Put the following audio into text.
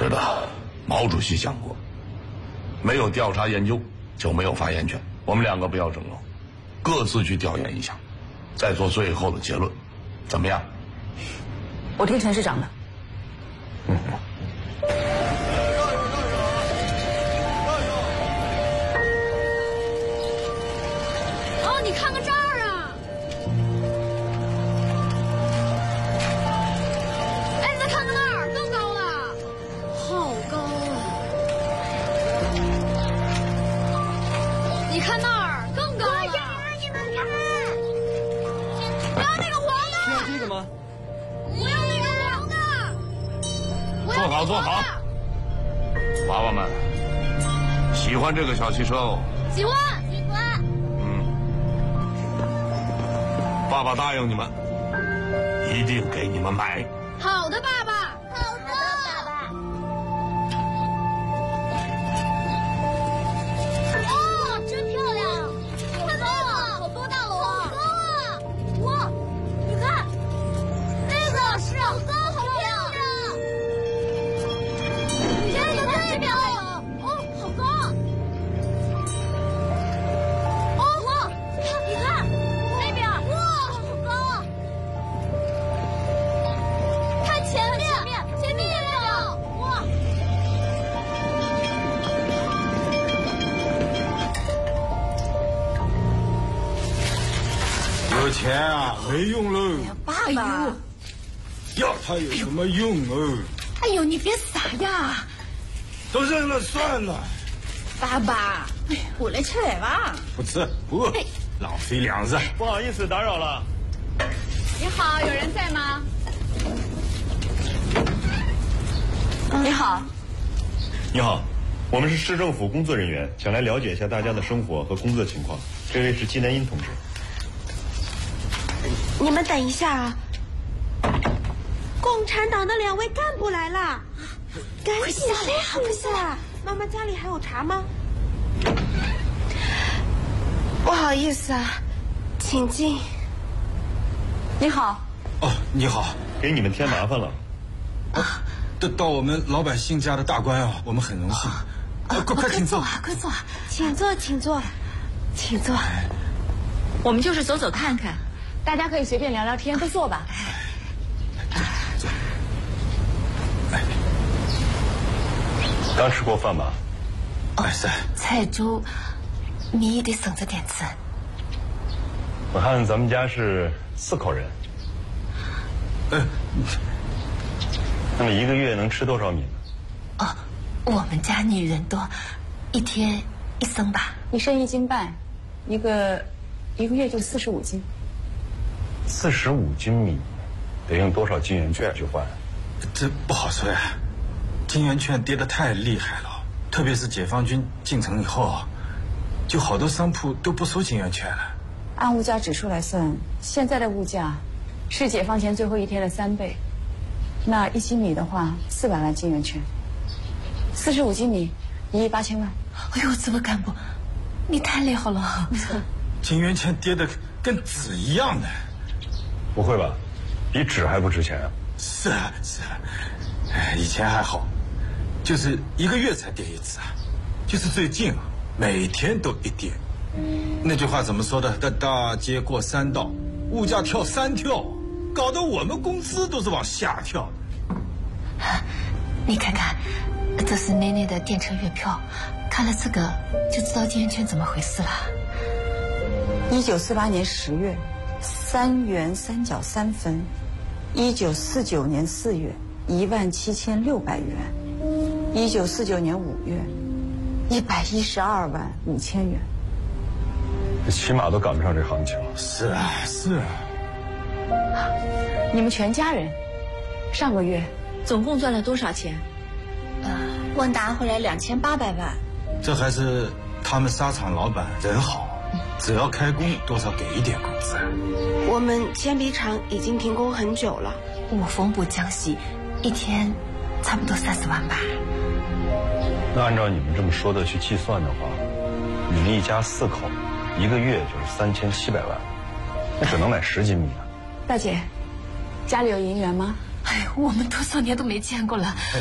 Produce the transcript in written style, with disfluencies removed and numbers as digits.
是的，毛主席讲过，没有调查研究就没有发言权。我们两个不要争论，各自去调研一下，再做最后的结论，怎么样？ 我听陈市长的。 哦，你看看这儿啊！哎，你再看看那儿，更高了，好高啊！你看那儿更高了。你们看，我要那个黄的。 需要这个吗？ 我要那个黄的。 坐好，坐好。娃娃们，喜欢这个小汽车哦？ 喜欢。 爸爸答应你们，一定给你们买。 好的，爸爸。好的，爸爸。哦，真漂亮！看那个，好多大楼啊！好高啊！哇，你看，那个是好高，好漂亮！这个最漂亮！哦，好高！哦，哇，你看那边，哇！前面也有哇！ 有钱啊，没用喽！ 爸爸， 要它有什么用哦？ 哎呦，你别撒呀！ 都扔了算了。 爸爸，哎，我来吃来吧。 不吃，不，浪费粮食。 不好意思，打扰了。 你好，有人在吗？ 你好， 你好，我们是市政府工作人员，想来了解一下大家的生活和工作情况。这位是季南英同志。 你们等一下啊！共产党的2位干部来了，赶紧来，快下来！妈妈家里还有茶吗？不好意思啊，请进。 你好。 哦，你好， 给你们添麻烦了。 到我们老百姓家的大官啊，我们很荣幸。快请坐， 快坐， 请坐，请坐，请坐。 我们就是走走看看，大家可以随便聊聊天，都坐吧。 坐。 刚吃过饭吧？ 是。 菜粥，你也得省着点吃。 我看咱们家是4口人。那么1个月能吃多少米呢？ 哦，我们家女人多，1天1升吧。 1升1斤半，一个月就45斤。 45斤米，得用多少金圆券去换？ 这不好说呀，金圆券跌得太厉害了，特别是解放军进城以后，就好多商铺都不收金圆券了。 按物价指数来算，现在的物价是解放前最后1天的3倍。那1斤米的话，400万金圆券；45斤米，1亿8千万。 哎呦，这位干部，你太厉害了！ 金圆券跌得跟纸一样的。 不会吧？比纸还不值钱啊？ 是啊，是啊。以前还好，就是1个月才跌1次啊，就是最近啊，每天都一跌。那句话怎么说的？大街过3道，物价跳3跳。搞得我们工资都是往下跳的。 你看看，这是奶奶的电车月票，看了这个就知道金圆券怎么回事了。 1948年10月，3元3角3分；1949年4月，17600元；1949年5月，112万5千元。 这起码都赶不上这行情。 是啊，是啊。 你们全家人上个月总共赚了多少钱？ 我拿回来2800万。 这还是他们沙场老板人好，只要开工多少给一点工资。 我们铅笔厂已经停工很久了。 我缝补浆洗，1天差不多30万吧。 那按照你们这么说的去计算的话，你们一家4口，1个月就是3700万，那只能买10斤米啊。 大姐，家里有银元吗？ 哎，我们多少年都没见过了。